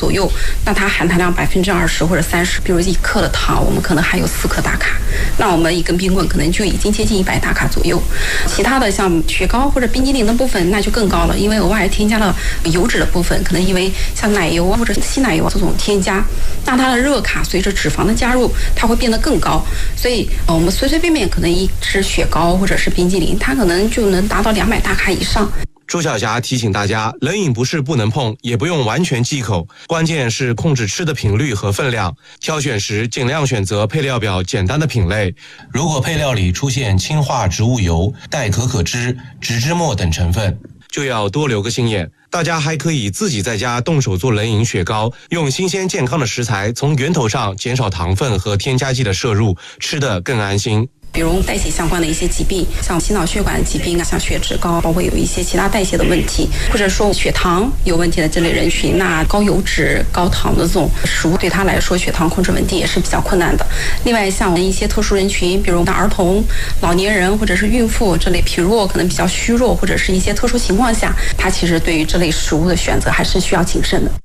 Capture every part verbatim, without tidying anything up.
左右，那它含糖量百分之二十或者三十，比如一克的糖，我们可能还有四克大卡，那我们一根冰棍可能就已经接近一百大卡左右。其他的像雪糕或者冰激凌的部分，那就更高了，因为额外添加了油脂的部分，可能因为像奶油或者稀奶油这种添加，那它的热卡随着脂肪的加入，它会变得更高。所以，呃，我们随随便便可能一吃雪糕或者是冰激凌，它可能就能达到两百大卡以上。 朱晓霞提醒大家，冷饮不是不能碰，也不用完全忌口，关键是控制吃的频率和分量。挑选时尽量选择配料表简单的品类。如果配料里出现氢化植物油、代可可脂、植脂末等成分，就要多留个心眼。大家还可以自己在家动手做冷饮雪糕，用新鲜健康的食材，从源头上减少糖分和添加剂的摄入，吃得更安心。 比如代谢相关的一些疾病，像心脑血管疾病啊，像血脂高，包括有一些其他代谢的问题，或者说血糖有问题的这类人群，那高油脂、高糖的这种食物对他来说，血糖控制稳定也是比较困难的。另外，像一些特殊人群，比如儿童、老年人或者是孕妇这类体弱可能比较虚弱，或者是一些特殊情况下，他其实对于这类食物的选择还是需要谨慎的。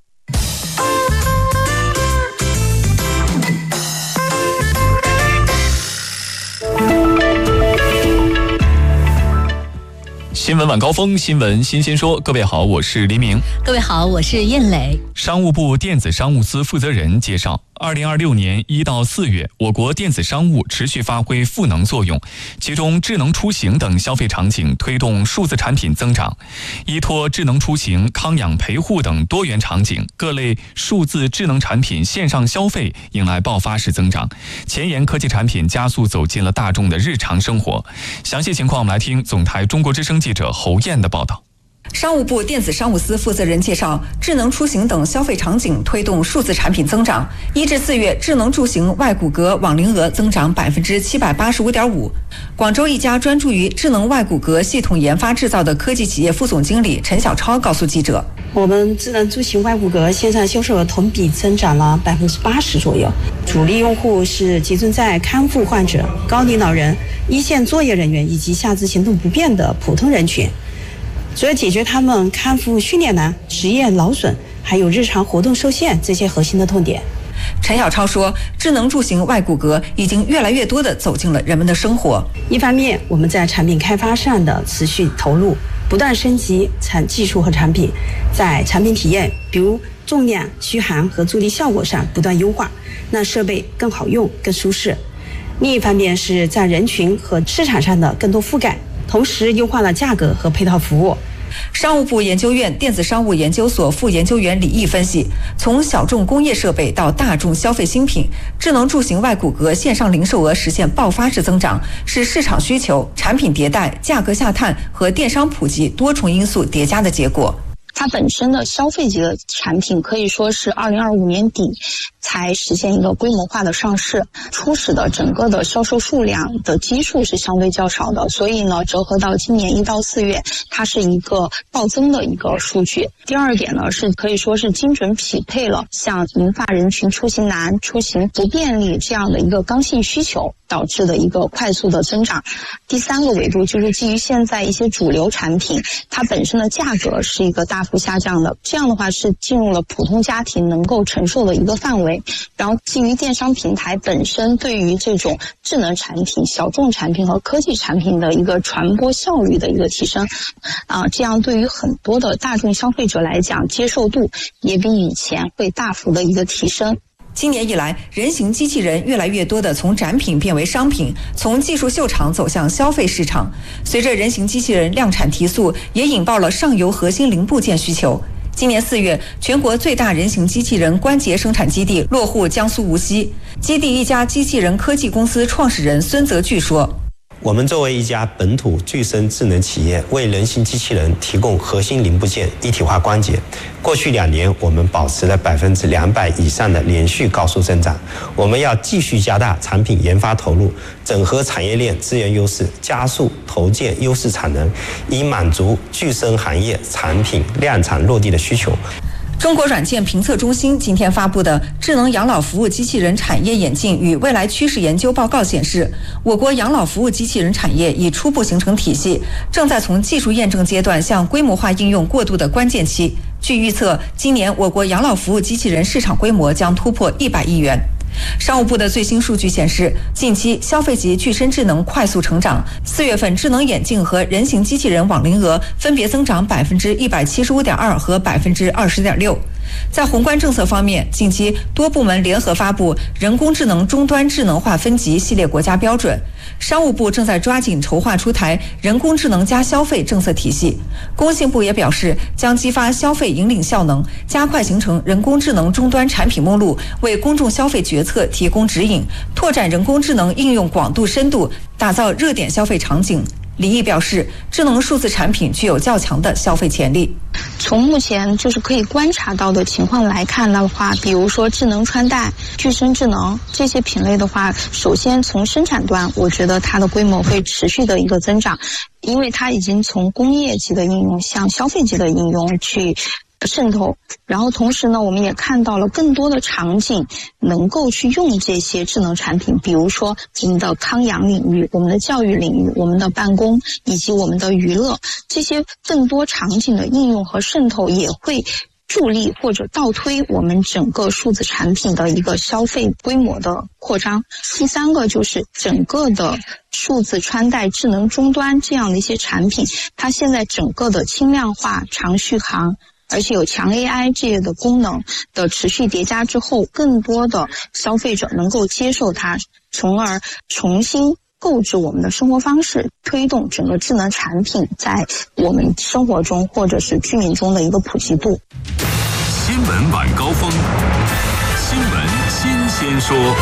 新闻晚高峰，新闻新鲜说。各位好，我是黎明。 各位好，我是燕磊。 商务部电子商务司负责人介绍，二零二六年一到四月，我国电子商务持续发挥赋能作用，其中智能出行等消费场景推动数字产品增长。依托智能出行、康养陪护等多元场景，各类数字智能产品线上消费迎来爆发式增长。前沿科技产品加速走进了大众的日常生活。详细情况，我们来听总台中国之声记者侯燕的报道。 商务部电子商务司负责人介绍，智能出行等消费场景推动数字产品增长。一至四月，智能出行外骨骼网龄额增长百分之七百八十五点五。广州一家专注于智能外骨骼系统研发制造的科技企业副总经理陈小超告诉记者， 我们智能出行外骨骼线上销售额同比增长了百分之八十左右，主力用户是集中在康复患者、高龄老人、一线作业人员以及下肢行动不便的普通人群。主要解决他们康复训练难、职业劳损，还有日常活动受限这些核心的痛点。 陈小超说，智能出行外骨骼已经越来越多地走进了人们的生活。 一方面，我们在产品开发上的持续投入，不断升级产技术和产品，在产品体验，比如重量、续航和助力效果上不断优化，让设备更好用、更舒适。另一方面是在人群和市场上的更多覆盖，同时优化了价格和配套服务。 商务部研究院电子商务研究所副研究员李毅分析，从小众工业设备到大众消费新品，智能出行外骨骼线上零售额实现爆发式增长，是市场需求、产品迭代、价格下探和电商普及多重因素叠加的结果。 它本身的消费级的产品可以说是二零二五年底才实现一个规模化的上市，初始的整个的销售数量的基数是相对较少的，所以呢，折合到今年一到四月，它是一个暴增的一个数据。第二点呢，是可以说是精准匹配了像银发人群出行难、出行不便利这样的一个刚性需求导致的一个快速的增长。第三个维度就是基于现在一些主流产品，它本身的价格是一个大幅下降的，这样的话是进入了普通家庭能够承受的一个范围。然后基于电商平台本身对于这种智能产品、小众产品和科技产品的一个传播效率的一个提升，啊，这样对于很多的大众消费者来讲，接受度也比以前会大幅的一个提升。 今年以来，人形机器人越来越多地从展品变为商品，从技术秀场走向消费市场。随着人形机器人量产提速，也引爆了上游核心零部件需求。今年四月，全国最大人形机器人关节生产基地落户江苏无锡。基地一家机器人科技公司创始人孙泽巨说， 我们作为一家本土具身智能企业，为人形机器人提供核心零部件、一体化关节。过去两年，我们保持了百分之两百以上的连续高速增长。我们要继续加大产品研发投入，整合产业链资源优势，加速投建优势产能，以满足具身行业产品量产落地的需求。 中国软件评测中心今天发布的《智能养老服务机器人产业演进与未来趋势研究报告》显示，我国养老服务机器人产业已初步形成体系，正在从技术验证阶段向规模化应用过渡的关键期。 据预测，今年我国养老服务机器人市场规模将突破一百亿元。商务部的最新数据显示，近期消费级具身智能快速成长，四月份智能眼镜和人形机器人网龄额分别增长百分之一百七十五点二和百分之二十点六。在宏观政策方面，近期多部门联合发布人工智能终端智能化分级系列国家标准，商务部正在抓紧筹划出台人工智能加消费政策体系。工信部也表示，将激发消费引领效能，加快形成人工智能终端产品目录，为公众消费决策提供指引，拓展人工智能应用广度深度，打造热点消费场景。李毅表示，智能数字产品具有较强的消费潜力。 从目前就是可以观察到的情况来看的话，比如说智能穿戴、具身智能这些品类的话，首先从生产端，我觉得它的规模会持续的一个增长，因为它已经从工业级的应用向消费级的应用去渗透，然后同时呢，我们也看到了更多的场景能够去用这些智能产品，比如说我们的康养领域、我们的教育领域、我们的办公以及我们的娱乐，这些更多场景的应用和渗透也会助力或者倒推我们整个数字产品的一个消费规模的扩张。第三个就是整个的数字穿戴、智能终端这样的一些产品，它现在整个的轻量化、长续航，而且有强 A I 这类的功能的持续叠加之后，更多的消费者能够接受它，从而重新构筑我们的生活方式，推动整个智能产品在我们生活中或者是居民中的一个普及度。 新闻晚高峰，新闻新鲜说。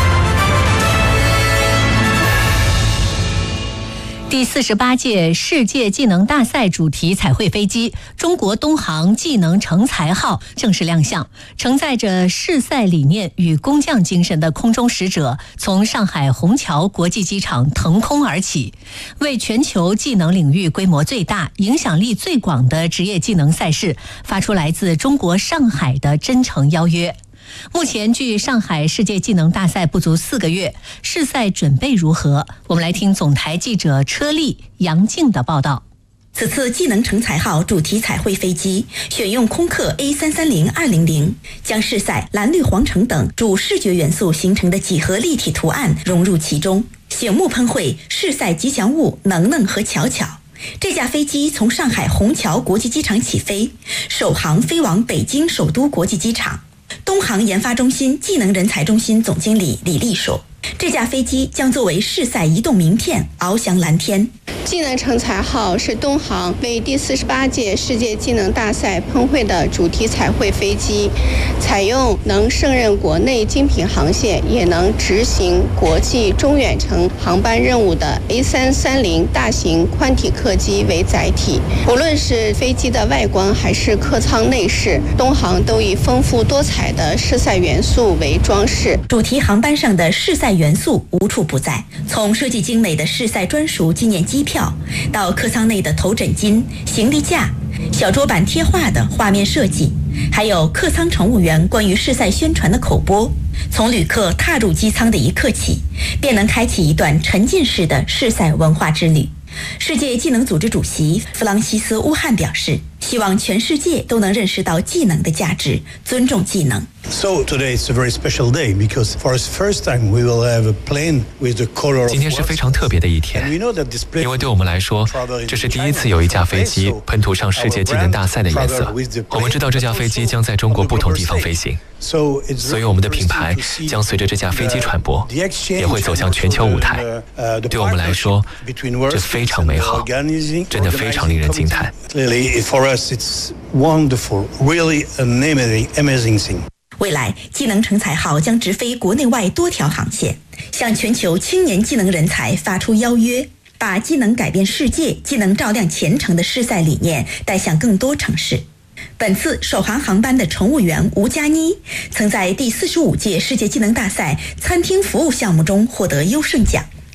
第四十八届世界技能大赛主题彩绘飞机中国东航技能成才号正式亮相，承载着世赛理念与工匠精神的空中使者从上海虹桥国际机场腾空而起，为全球技能领域规模最大、影响力最广的职业技能赛事发出来自中国上海的真诚邀约。目前距上海世界技能大赛不足四个月，世赛准备如何？我们来听总台记者车丽、杨静的报道。 此次技能成才号主题彩绘飞机选用空客 A 三三零二零零，将世赛蓝绿黄橙等主视觉元素形成的几何立体图案融入其中，醒目喷绘世赛吉祥物能能和巧巧。这架飞机从上海虹桥国际机场起飞，首航飞往北京首都国际机场。东航研发中心技能人才中心总经理李丽说，这架飞机将作为世赛移动名片翱翔蓝天。 技能成才号是东航为第四十八届世界技能大赛喷绘的主题彩绘飞机，采用能胜任国内精品航线，也能执行国际中远程航班任务的 A 三三零大型宽体客机为载体。无论是飞机的外观还是客舱内饰，东航都以丰富多彩的世赛元素为装饰。 主题航班上的世赛元素无处不在，从设计精美的世赛专属纪念机票，到客舱内的头枕巾、行李架、小桌板贴画的画面设计，还有客舱乘务员关于世赛宣传的口播，从旅客踏入机舱的一刻起，便能开启一段沉浸式的世赛文化之旅。世界技能组织主席弗朗西斯·乌汉表示，希望全世界都能认识到技能的价值，尊重技能。 So today it's a very special day because for the first time we will have a plane with the color of. 今天是非常特别的一天，因为对我们来说，这是第一次有一架飞机喷涂上世界技能大赛的颜色。我们知道这架飞机将在中国不同地方飞行，所以我们的品牌将随着这架飞机传播，也会走向全球舞台。对我们来说，这非常美好，真的非常令人惊叹。 For us, it's wonderful, really an amazing, amazing thing. 未来，技能成才号将直飞国内外多条航线，向全球青年技能人才发出邀约，把技能改变世界、技能照亮前程的世赛理念带向更多城市。本次首航航班的乘务员吴佳妮曾在第四十五届世界技能大赛餐厅服务项目中获得优胜奖。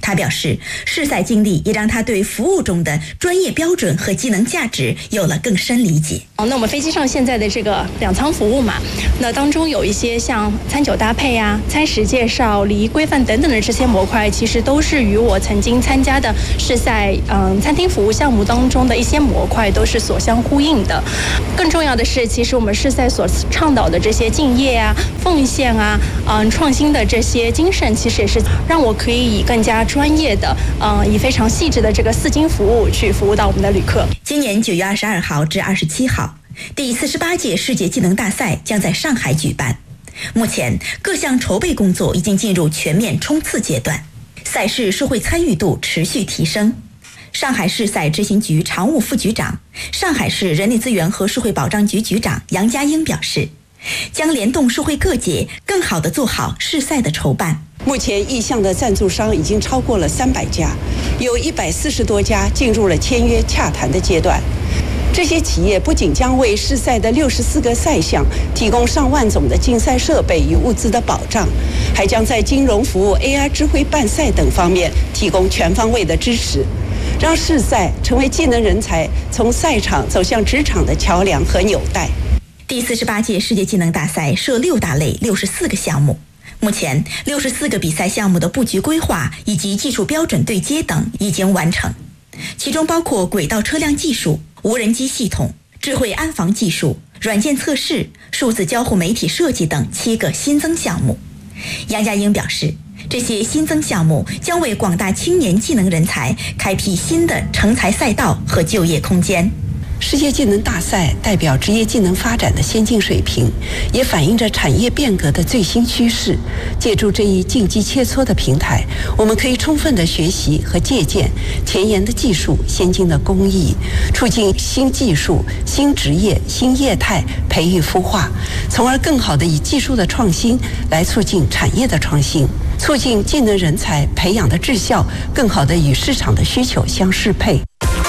他表示，世赛经历也让他对服务中的专业标准和机能价值有了更深理解。 哦，那我们飞机上现在的这个两舱服务嘛，那当中有一些像餐酒搭配啊、餐食介绍、礼仪规范等等的这些模块，其实都是与我曾经参加的世赛嗯餐厅服务项目当中的一些模块都是所相呼应的。更重要的是，其实我们世赛所倡导的这些敬业啊、奉献啊、嗯创新的这些精神，其实也是让我可以以更加专业的、嗯以非常细致的这个四金服务去服务到我们的旅客。 今年九月二十二号至二十七号，第四十八届世界技能大赛将在上海举办。目前各项筹备工作已经进入全面冲刺阶段，赛事社会参与度持续提升。上海市赛执行局常务副局长、上海市人力资源和社会保障局局长杨家英表示，将联动社会各界，更好地做好世赛的筹办。 目前意向的赞助商已经超过了三百家，有一百四十多家进入了签约洽谈的阶段。这些企业不仅将为世赛的六十四个赛项提供上万种的竞赛设备与物资的保障，还将在金融服务、A I 智慧办赛等方面提供全方位的支持，让世赛成为技能人才从赛场走向职场的桥梁和纽带。 第四十八届世界技能大赛设六大类六十四个项目，目前六十四个比赛项目的布局规划以及技术标准对接等已经完成，其中包括轨道车辆技术、无人机系统、智慧安防技术、软件测试、数字交互媒体设计等七个新增项目。杨家英表示，这些新增项目将为广大青年技能人才开辟新的成才赛道和就业空间。 世界技能大赛代表职业技能发展的先进水平，也反映着产业变革的最新趋势。借助这一竞技切磋的平台，我们可以充分的学习和借鉴前沿的技术、先进的工艺，促进新技术、新职业、新业态培育孵化，从而更好的以技术的创新来促进产业的创新，促进技能人才培养的质效更好的与市场的需求相适配。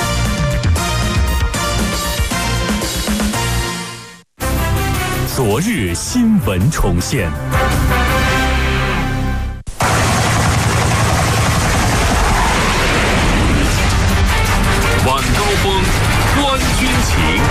昨日新闻重现，晚高峰观军情。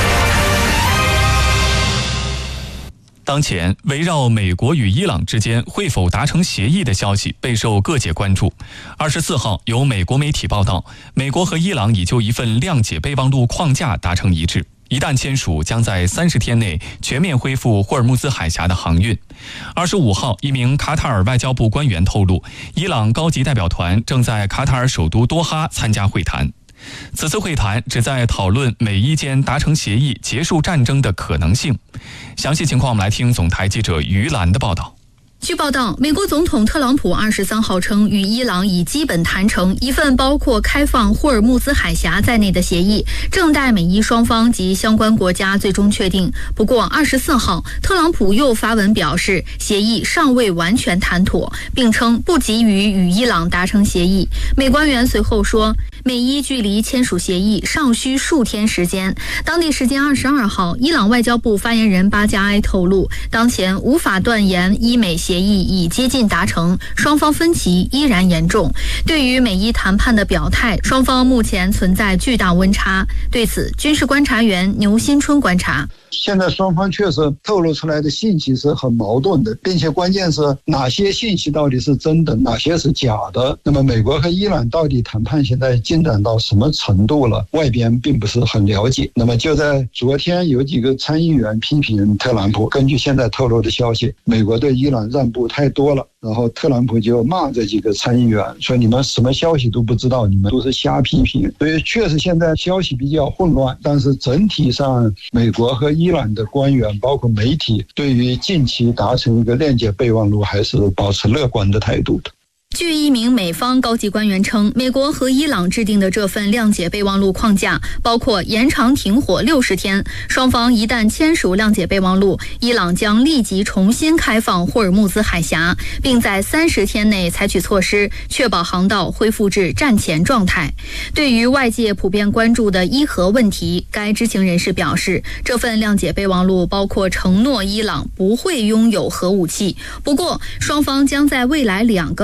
当前，围绕美国与伊朗之间会否达成协议的消息备受各界关注。二十四号，有美国媒体报道，美国和伊朗已就一份谅解备忘录框架达成一致。一旦签署，将在三十天内全面恢复霍尔木兹海峡的航运。二十五号，一名卡塔尔外交部官员透露，伊朗高级代表团正在卡塔尔首都多哈参加会谈。此次会谈旨在讨论美伊间达成协议结束战争的可能性。详细情况，我们来听总台记者于兰的报道。 据报道，美国总统特朗普二十三号称，与伊朗已基本谈成一份包括开放霍尔木兹海峡在内的协议，正待美伊双方及相关国家最终确定。不过，二十四号，特朗普又发文表示，协议尚未完全谈妥，并称不急于与伊朗达成协议。美官员随后说，美伊距离签署协议尚需数天时间。当地时间二十二号，伊朗外交部发言人巴加埃透露，当前无法断言伊美协议已接近达成，双方分歧依然严重。对于美伊谈判的表态，双方目前存在巨大温差。对此，军事观察员牛新春观察， 现在双方确实透露出来的信息是很矛盾的，并且关键是哪些信息到底是真的，哪些是假的。那么美国和伊朗到底谈判现在进展到什么程度了，外边并不是很了解。那么就在昨天，有几个参议员批评特朗普，根据现在透露的消息，美国对伊朗让步太多了，然后特朗普就骂这几个参议员，说你们什么消息都不知道，你们都是瞎批评。所以确实现在消息比较混乱，但是整体上美国和伊朗的官员包括媒体对于近期达成一个谅解备忘录还是保持乐观的态度的。 据一名美方高级官员称，美国和伊朗制定的这份谅解备忘录框架包括延长停火六十天，双方一旦签署谅解备忘录，伊朗将立即重新开放霍尔木兹海峡，并在三十天内采取措施，确保航道恢复至战前状态。对于外界普遍关注的伊核问题，该知情人士表示，这份谅解备忘录包括承诺伊朗不会拥有核武器，不过双方将在未来两个月内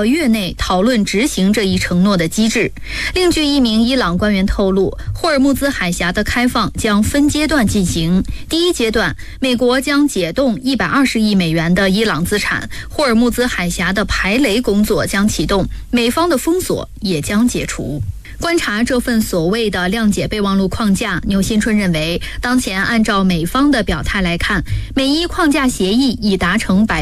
内讨论执行这一承诺的机制。另据一名伊朗官员透露，霍尔木兹海峡的开放将分阶段进行。第一阶段，美国将解冻一百二十亿美元的伊朗资产，霍尔木兹海峡的排雷工作将启动，美方的封锁也将解除。观察这份所谓的谅解备忘录框架，牛新春认为，当前按照美方的表态来看，美伊框架协议已达成百